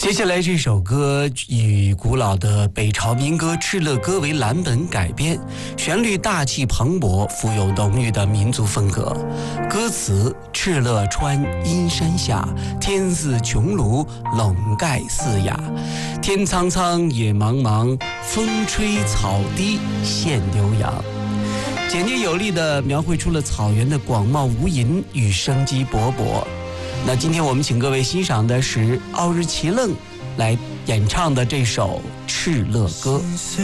接下来这首歌以古老的北朝民歌《敕勒歌》为蓝本改编，旋律大气磅礴，富有浓郁的民族风格。歌词：敕勒川阴山下，天似穹庐，笼盖四野。天苍苍，野茫茫，风吹草低见牛羊。简洁有力地描绘出了草原的广袤无垠与生机勃勃。那今天我们请各位欣赏的是奥日奇楞来演唱的这首《敕勒歌》。